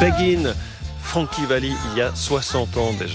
Begin, Frankie Valli, il y a 60 ans déjà.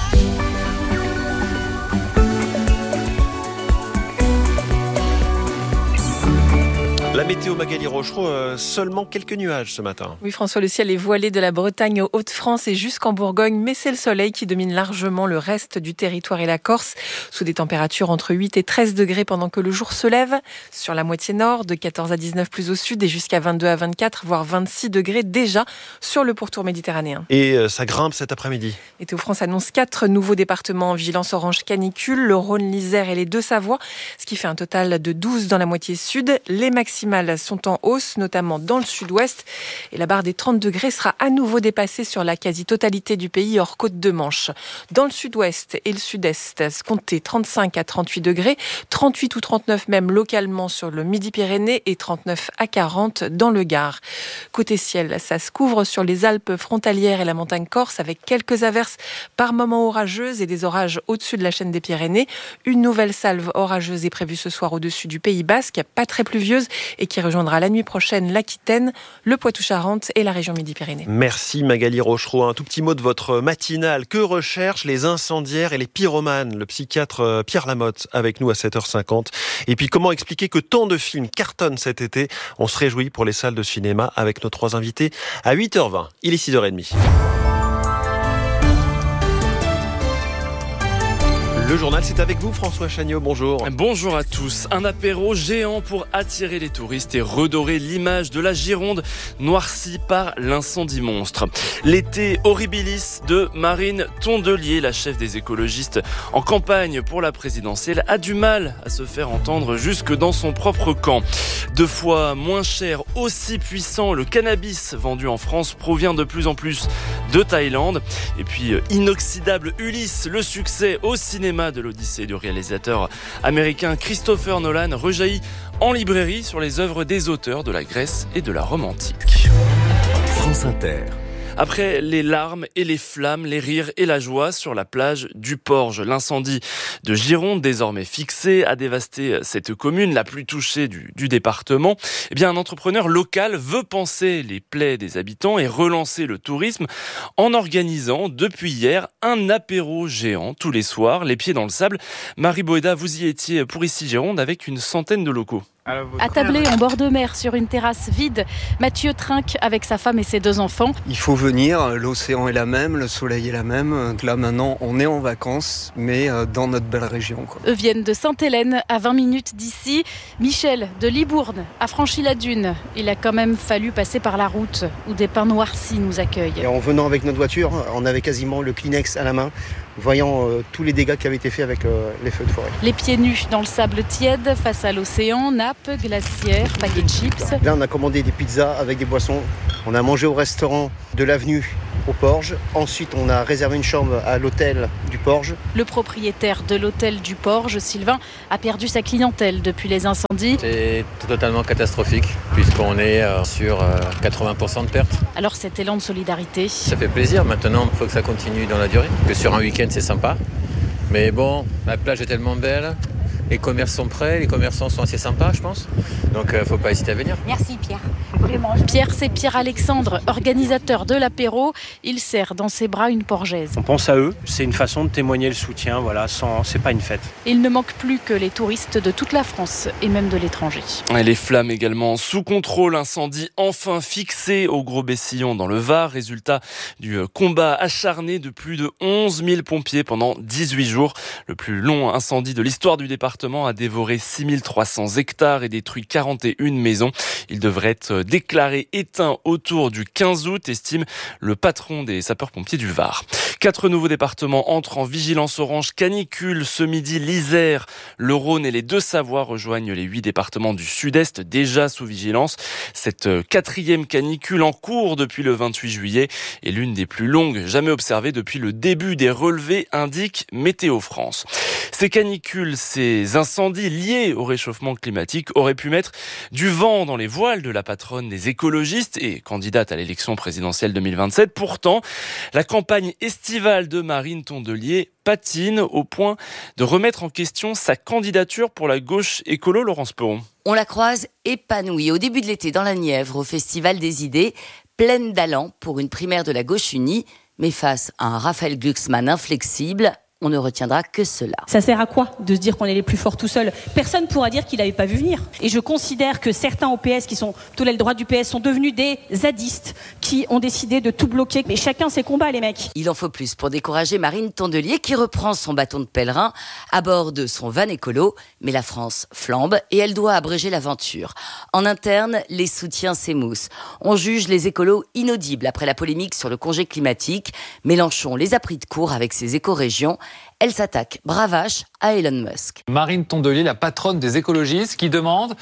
La météo Magali Rochereau, seulement quelques nuages ce matin. Oui François, le ciel est voilé de la Bretagne aux Hauts-de-France et jusqu'en Bourgogne, mais c'est le soleil qui domine largement le reste du territoire et la Corse, sous des températures entre 8 et 13 degrés pendant que le jour se lève. Sur la moitié nord, de 14 à 19 plus au sud et jusqu'à 22 à 24, voire 26 degrés déjà sur le pourtour méditerranéen. Et ça grimpe cet après-midi. Météo France annonce 4 nouveaux départements en vigilance orange canicule, le Rhône, l'Isère et les Deux-Savoies, ce qui fait un total de 12 dans la moitié sud. Les maximales sont en hausse, notamment dans le sud-ouest. Et la barre des 30 degrés sera à nouveau dépassée sur la quasi-totalité du pays hors côte de Manche. Dans le sud-ouest et le sud-est, comptez 35 à 38 degrés, 38 ou 39 même localement sur le Midi-Pyrénées et 39 à 40 dans le Gard. Côté ciel, ça se couvre sur les Alpes frontalières et la montagne corse avec quelques averses par moments orageuses et des orages au-dessus de la chaîne des Pyrénées. Une nouvelle salve orageuse est prévue ce soir au-dessus du Pays Basque, pas très pluvieuse et qui rejoindra la nuit prochaine l'Aquitaine, le Poitou-Charentes et la région Midi-Pyrénées. Merci Magali Rochereau. Un tout petit mot de votre matinale. Que recherchent les incendiaires et les pyromanes? Le psychiatre Pierre Lamotte avec nous à 7h50. Et puis comment expliquer que tant de films cartonnent cet été? On se réjouit pour les salles de cinéma avec nos 3 invités à 8h20. Il est 6h30. Le journal, c'est avec vous, François Chagnot. Bonjour. Bonjour à tous. Un apéro géant pour attirer les touristes et redorer l'image de la Gironde noircie par l'incendie monstre. L'été horribilis de Marine Tondelier, la chef des écologistes en campagne pour la présidentielle, a du mal à se faire entendre jusque dans son propre camp. 2 fois moins cher, aussi puissant, le cannabis vendu en France provient de plus en plus de Thaïlande. Et puis, inoxydable Ulysse, le succès au cinéma de l'Odyssée du réalisateur américain Christopher Nolan rejaillit en librairie sur les œuvres des auteurs de la Grèce et de la Rome antique. France Inter. Après les larmes et les flammes, les rires et la joie sur la plage du Porge. L'incendie de Gironde, désormais fixé, a dévasté cette commune, la plus touchée du département. Eh bien, un entrepreneur local veut panser les plaies des habitants et relancer le tourisme en organisant depuis hier un apéro géant tous les soirs, les pieds dans le sable. Marie Boéda, vous y étiez pour Ici Gironde avec une centaine de locaux. Attablé en bord de mer sur une terrasse vide, Mathieu trinque avec sa femme et ses 2 enfants. Il faut venir, l'océan est la même, le soleil est la même. Là maintenant on est en vacances, mais dans notre belle région. Eux viennent de Sainte-Hélène, à 20 minutes d'ici. Michel de Libourne a franchi la dune. Il a quand même fallu passer par la route où des pins noircis nous accueillent. Et en venant avec notre voiture, on avait quasiment le Kleenex à la main, voyant tous les dégâts qui avaient été faits avec les feux de forêt. Les pieds nus dans le sable tiède, face à l'océan, nappes, glacières, paquets de chips. Là, on a commandé des pizzas avec des boissons. On a mangé au restaurant de l'avenue au Porge. Ensuite, on a réservé une chambre à l'hôtel du Porge. Le propriétaire de l'hôtel du Porge, Sylvain, a perdu sa clientèle depuis les incendies. C'est totalement catastrophique, puisqu'on est sur 80% de pertes. Alors cet élan de solidarité. Ça fait plaisir, maintenant il faut que ça continue dans la durée. Que sur un week-end c'est sympa, mais bon, la plage est tellement belle, les commerces sont prêts, les commerçants sont assez sympas je pense, donc faut pas hésiter à venir. Merci Pierre. Pierre, c'est Pierre-Alexandre, organisateur de l'apéro. Il serre dans ses bras une porgaise. On pense à eux, c'est une façon de témoigner le soutien, voilà, c'est pas une fête. Il ne manque plus que les touristes de toute la France et même de l'étranger. Et les flammes également sous contrôle, incendie enfin fixé au Gros-Bessillon dans le Var, résultat du combat acharné de plus de 11 000 pompiers pendant 18 jours. Le plus long incendie de l'histoire du département a dévoré 6 300 hectares et détruit 41 maisons. Il devrait être déclaré éteint autour du 15 août, estime le patron des sapeurs-pompiers du Var. 4 nouveaux départements entrent en vigilance orange canicule. Ce midi, l'Isère, le Rhône et les Deux-Savoies rejoignent les 8 départements du Sud-Est déjà sous vigilance. Cette 4e canicule en cours depuis le 28 juillet est l'une des plus longues jamais observées depuis le début des relevés, indique Météo France. Ces canicules, ces incendies liés au réchauffement climatique auraient pu mettre du vent dans les voiles de la patronne des écologistes et candidate à l'élection présidentielle 2027. Pourtant, la campagne estivale de Marine Tondelier patine au point de remettre en question sa candidature pour la gauche écolo, Laurence Perron. On la croise épanouie au début de l'été dans la Nièvre, au Festival des idées. pleine d'allant pour une primaire de la gauche unie. Mais face à un Raphaël Glucksmann inflexible, on ne retiendra que cela. Ça sert à quoi de se dire qu'on est les plus forts tout seul ? Personne ne pourra dire qu'il n'avait pas vu venir. Et je considère que certains au PS, qui sont plutôt l'aile droite du PS, sont devenus des zadistes qui ont décidé de tout bloquer. Mais chacun ses combats, les mecs. Il en faut plus pour décourager Marine Tondelier qui reprend son bâton de pèlerin à bord de son van écolo. Mais la France flambe et elle doit abréger l'aventure. En interne, les soutiens s'émoussent. On juge les écolos inaudibles après la polémique sur le congé climatique. Mélenchon les a pris de court avec ses écorégions. Elle s'attaque bravache à Elon Musk. Marine Tondelier, la patronne des écologistes, qui demande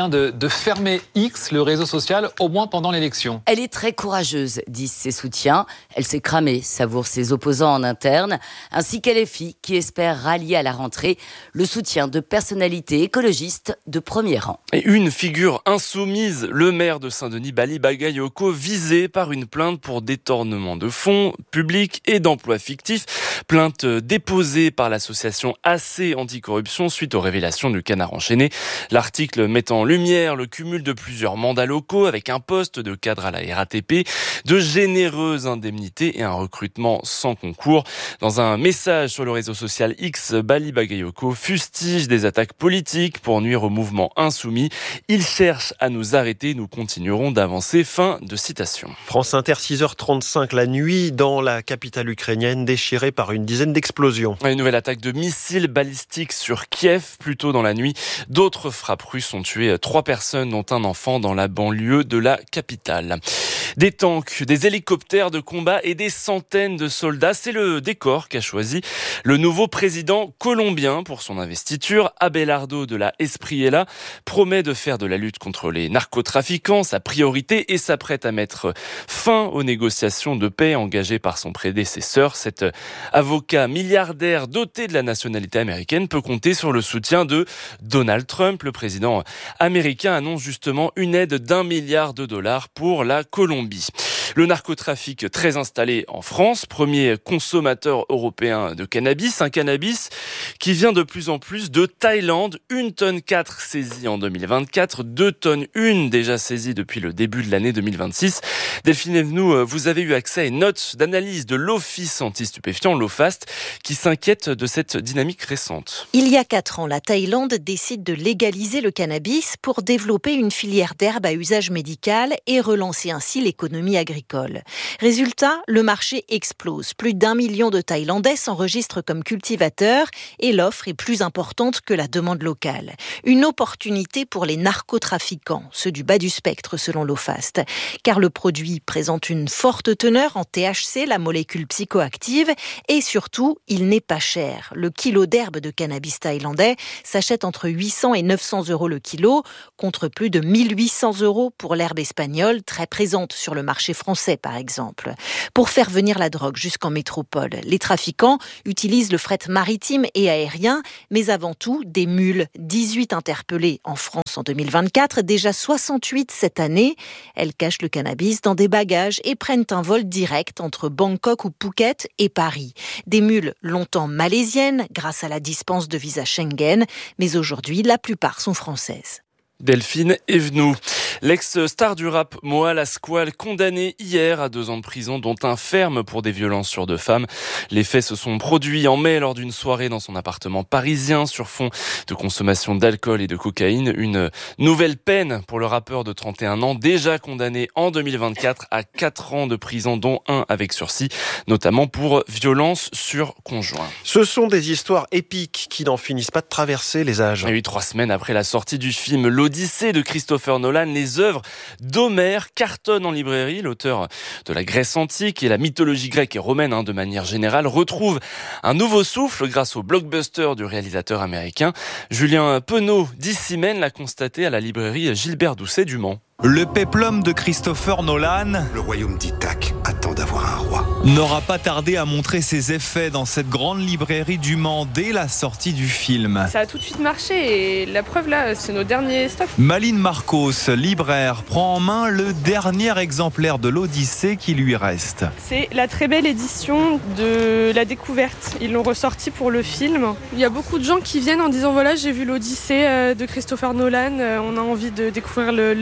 de fermer X, le réseau social, au moins pendant l'élection. Elle est très courageuse, disent ses soutiens. Elle s'est cramée, savoure ses opposants en interne, ainsi qu'LFI, qui espère rallier à la rentrée le soutien de personnalités écologistes de premier rang. Et une figure insoumise, le maire de Saint-Denis, Bali Bagayoko, visé par une plainte pour détournement de fonds publics et d'emplois fictifs. Plainte déposée par l'association AC Anticorruption suite aux révélations du Canard enchaîné. L'article met en lumière le cumul de plusieurs mandats locaux avec un poste de cadre à la RATP, de généreuses indemnités et un recrutement sans concours. Dans un message sur le réseau social X, Bali Bagayoko fustige des attaques politiques pour nuire au mouvement insoumis. Il cherche à nous arrêter, nous continuerons d'avancer. Fin de citation. France Inter, 6h35 la nuit dans la capitale ukrainienne déchirée par une dizaine d'explosions. Une nouvelle attaque de missiles balistiques sur Kiev plus tôt dans la nuit. D'autres frappes russes ont tué 3 personnes, dont un enfant dans la banlieue de la capitale. Des tanks, des hélicoptères de combat et des centaines de soldats, c'est le décor qu'a choisi le nouveau président colombien pour son investiture. Abelardo de la Espriella promet de faire de la lutte contre les narcotrafiquants sa priorité et s'apprête à mettre fin aux négociations de paix engagées par son prédécesseur. Cet avocat milliardaire doté de la nationalité américaine peut compter sur le soutien de Donald Trump. Le président américain annonce justement une aide d'1 milliard de dollars pour la Colombie. Le narcotrafic très installé en France, premier consommateur européen de cannabis, un cannabis qui vient de plus en plus de Thaïlande, 1,4 tonne saisie en 2024, 2 tonnes déjà saisie depuis le début de l'année 2026. Delphine Evenou, vous avez eu accès à une note d'analyse de l'Office anti-stupéfiants, l'OFAST, qui s'inquiète de cette dynamique récente. Il y a 4 ans, la Thaïlande décide de légaliser le cannabis pour développer une filière d'herbe à usage médical et relancer ainsi l'économie agricole. Résultat, le marché explose. Plus d'1 million de Thaïlandais s'enregistrent comme cultivateurs et l'offre est plus importante que la demande locale. Une opportunité pour les narcotrafiquants, ceux du bas du spectre selon l'OFAST, car le produit présente une forte teneur en THC, la molécule psychoactive, et surtout, il n'est pas cher. Le kilo d'herbe de cannabis thaïlandais s'achète entre 800 et 900 € le kilo, contre plus de 1800 € pour l'herbe espagnole, très présente sur le marché français par exemple. Pour faire venir la drogue jusqu'en métropole, les trafiquants utilisent le fret maritime et aérien, mais avant tout des mules. 18 interpellées en France en 2024, déjà 68 cette année. Elles cachent le cannabis dans des bagages et prennent un vol direct entre Bangkok ou Phuket et Paris. Des mules longtemps malaisiennes grâce à la dispense de visa Schengen, mais aujourd'hui la plupart sont françaises. Delphine Evenou. L'ex-star du rap Moa Lasquale, condamné hier à 2 ans de prison, dont un ferme pour des violences sur 2 femmes. Les faits se sont produits en mai lors d'une soirée dans son appartement parisien sur fond de consommation d'alcool et de cocaïne. Une nouvelle peine pour le rappeur de 31 ans, déjà condamné en 2024 à 4 ans de prison, dont 1 avec sursis, notamment pour violence sur conjoint. Ce sont des histoires épiques qui n'en finissent pas de traverser les âges. Et 3 semaines après la sortie du film L'Odyssée de Christopher Nolan, les œuvres d'Homère cartonnent en librairie. L'auteur de la Grèce antique et la mythologie grecque et romaine de manière générale retrouve un nouveau souffle grâce au blockbuster du réalisateur américain. Julien Penaud d'Issimène l'a constaté à la librairie Gilbert Doucet du Mans. Le péplum de Christopher Nolan, le royaume d'Ithaque attend d'avoir un roi, n'aura pas tardé à montrer ses effets dans cette grande librairie du Mans dès la sortie du film. Ça a tout de suite marché et la preuve là, c'est nos derniers stocks. Maline Marcos, libraire, prend en main le dernier exemplaire de l'Odyssée qui lui reste. C'est la très belle édition de la découverte. Ils l'ont ressorti pour le film. Il y a beaucoup de gens qui viennent en disant voilà, j'ai vu l'Odyssée de Christopher Nolan, on a envie de découvrir l'œuvre.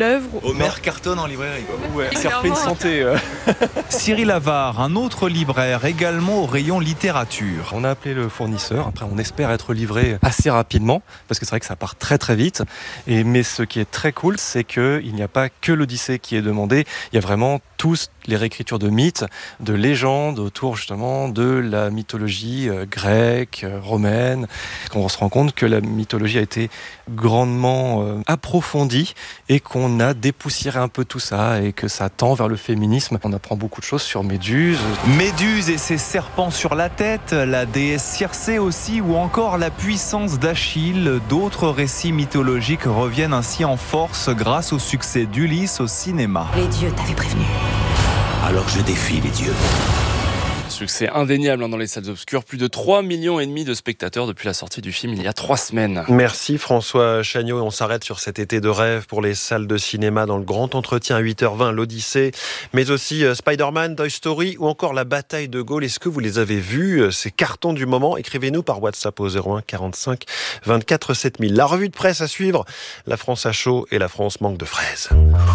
Omer cartonne en librairie. Ouais, ça refait une santé. Cyril Avard, un autre libraire également au rayon littérature. On a appelé le fournisseur. Après, on espère être livré assez rapidement parce que c'est vrai que ça part très très vite. Mais ce qui est très cool, c'est qu'il n'y a pas que l'Odyssée qui est demandé. Il y a vraiment tous les réécritures de mythes, de légendes autour justement de la mythologie grecque, romaine. On se rend compte que la mythologie a été grandement approfondie et qu'on a dépoussiéré un peu tout ça et que ça tend vers le féminisme. On apprend beaucoup de choses sur Méduse. Méduse et ses serpents sur la tête, la déesse Circé aussi, ou encore la puissance d'Achille. D'autres récits mythologiques reviennent ainsi en force grâce au succès d'Ulysse au cinéma. Les dieux t'avaient prévenu. Alors je défie les dieux. Succès indéniable dans les salles obscures. Plus de 3,5 millions de spectateurs depuis la sortie du film il y a 3 semaines. Merci François Chagnot. Et on s'arrête sur cet été de rêve pour les salles de cinéma dans le grand entretien à 8h20, l'Odyssée, mais aussi Spider-Man, Toy Story ou encore la bataille de Gaulle. Est-ce que vous les avez vus, ces cartons du moment? Écrivez-nous par WhatsApp au 01 45 24 7000. La revue de presse à suivre. La France a chaud et la France manque de fraises.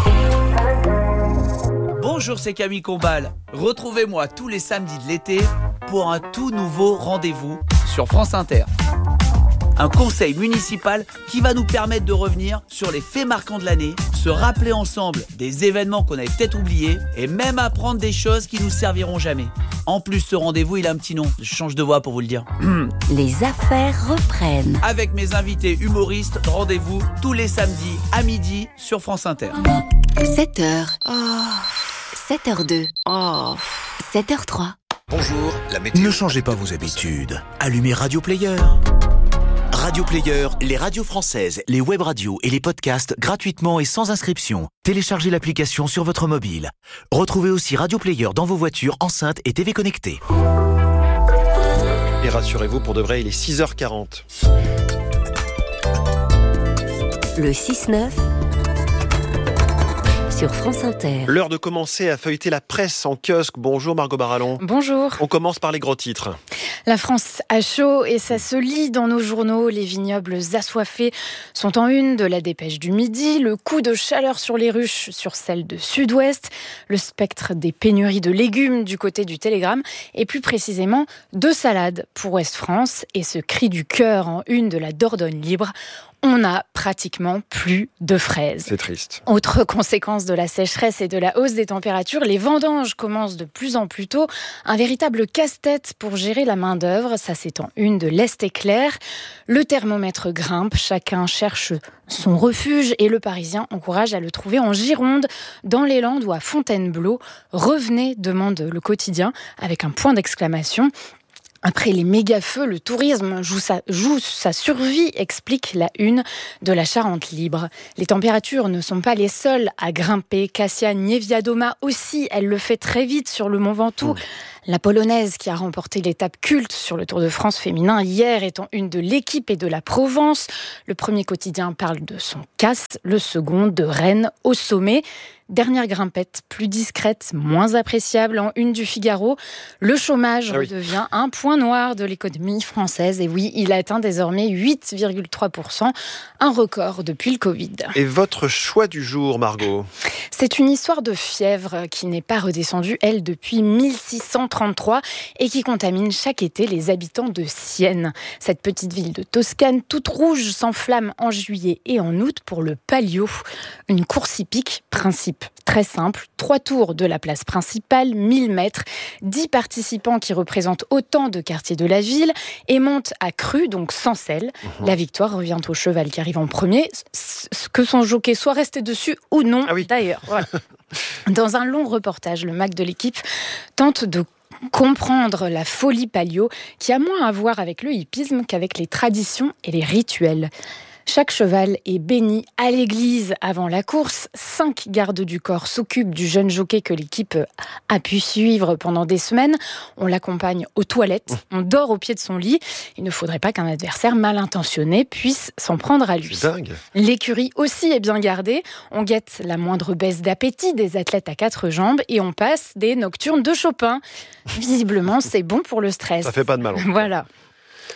Bonjour, c'est Camille Combal. Retrouvez-moi tous les samedis de l'été pour un tout nouveau rendez-vous sur France Inter. Un conseil municipal qui va nous permettre de revenir sur les faits marquants de l'année, se rappeler ensemble des événements qu'on avait peut-être oubliés et même apprendre des choses qui nous serviront jamais. En plus, ce rendez-vous, il a un petit nom. Je change de voix pour vous le dire. Les affaires reprennent. Avec mes invités humoristes, rendez-vous tous les samedis à midi sur France Inter. 7h. 7h02. 7h03. Bonjour, la météo. Ne changez pas vos habitudes. Allumez Radio Player. Radio Player, les radios françaises, les web radios et les podcasts gratuitement et sans inscription. Téléchargez l'application sur votre mobile. Retrouvez aussi Radio Player dans vos voitures, enceintes et TV connectées. Et rassurez-vous, pour de vrai, il est 6h40. Le 6-9 sur France Inter. L'heure de commencer à feuilleter la presse en kiosque. Bonjour Margot Barallon. Bonjour. On commence par les gros titres. La France a chaud et ça se lit dans nos journaux. Les vignobles assoiffés sont en une de la Dépêche du Midi. Le coup de chaleur sur les ruches sur celle de Sud-Ouest. Le spectre des pénuries de légumes du côté du Télégramme. Et plus précisément, de salades pour Ouest-France. Et ce cri du cœur en une de la Dordogne libre. On n'a pratiquement plus de fraises. C'est triste. Autre conséquence de la sécheresse et de la hausse des températures, les vendanges commencent de plus en plus tôt. Un véritable casse-tête pour gérer la main-d'œuvre. Ça, c'est en une de l'Est éclair. Le thermomètre grimpe, chacun cherche son refuge et le Parisien encourage à le trouver en Gironde, dans les Landes ou à Fontainebleau. Revenez, demande le quotidien, avec un point d'exclamation. Après les méga-feux, le tourisme joue sa survie, explique la une de la Charente libre. Les températures ne sont pas les seules à grimper. Cassia Niewiadoma aussi, elle le fait très vite sur le Mont Ventoux. La Polonaise qui a remporté l'étape culte sur le Tour de France féminin hier étant une de l'équipe et de la Provence. Le premier quotidien parle de son casse, le second de Rennes au sommet. Dernière grimpette, plus discrète, moins appréciable en une du Figaro. Le chômage redevient un point noir de l'économie française. Et oui, il atteint désormais 8,3%, un record depuis le Covid. Et votre choix du jour, Margot ? C'est une histoire de fièvre qui n'est pas redescendue, elle, depuis 1633 et qui contamine chaque été les habitants de Sienne. Cette petite ville de Toscane, toute rouge, s'enflamme en juillet et en août pour le Palio. Une course hippique, principe très simple, 3 tours de la place principale, 1000 mètres, 10 participants qui représentent autant de quartiers de la ville et montent à cru, donc sans selle. La victoire revient au cheval qui arrive en premier, que son jockey soit resté dessus ou non, d'ailleurs. Voilà. Dans un long reportage, le Mac de l'équipe tente de comprendre la folie Palio qui a moins à voir avec le hippisme qu'avec les traditions et les rituels. Chaque cheval est béni à l'église avant la course. 5 gardes du corps s'occupent du jeune jockey que l'équipe a pu suivre pendant des semaines. On l'accompagne aux toilettes, on dort au pied de son lit. Il ne faudrait pas qu'un adversaire mal intentionné puisse s'en prendre à lui. C'est dingue. L'écurie aussi est bien gardée. On guette la moindre baisse d'appétit des athlètes à 4 jambes et on passe des nocturnes de Chopin. Visiblement, c'est bon pour le stress. Ça fait pas de mal. Voilà.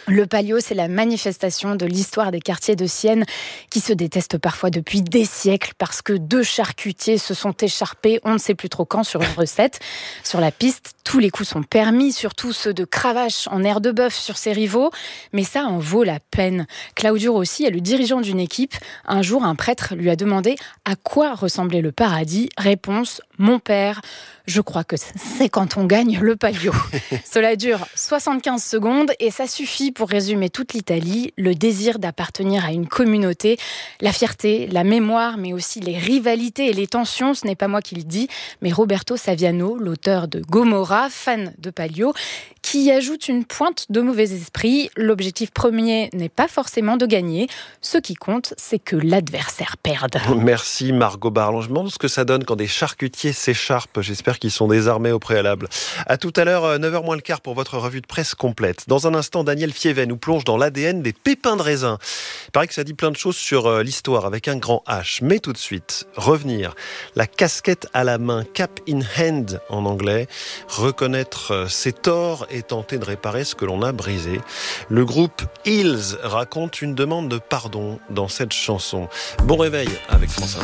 Le Palio, c'est la manifestation de l'histoire des quartiers de Sienne qui se détestent parfois depuis des siècles parce que 2 charcutiers se sont écharpés, on ne sait plus trop quand, sur une recette. Sur la piste, tous les coups sont permis, surtout ceux de cravache en air de bœuf sur ses rivaux, mais ça en vaut la peine. Claudio Rossi est le dirigeant d'une équipe. Un jour, un prêtre lui a demandé à quoi ressemblait le paradis. Réponse, mon père. Je crois que c'est quand on gagne le Palio. Cela dure 75 secondes et ça suffit pour résumer toute l'Italie. Le désir d'appartenir à une communauté, la fierté, la mémoire, mais aussi les rivalités et les tensions. Ce n'est pas moi qui le dis, mais Roberto Saviano, l'auteur de Gomorra, fan de Palio, qui y ajoute une pointe de mauvais esprit. L'objectif premier n'est pas forcément de gagner. Ce qui compte, c'est que l'adversaire perde. Merci Margot Barlon. Je me demande ce que ça donne quand des charcutiers s'écharpent. J'espère qu'ils sont désarmés au préalable. À tout à l'heure, 9h moins le quart pour votre revue de presse complète. Dans un instant, Daniel Fieven nous plonge dans l'ADN des pépins de raisin. Il paraît que ça dit plein de choses sur l'histoire avec un grand H. Mais tout de suite, revenir. La casquette à la main, cap in hand en anglais. Reconnaître ses torts et tenter de réparer ce que l'on a brisé. Le groupe Hills raconte une demande de pardon dans cette chanson. Bon réveil avec France Inter.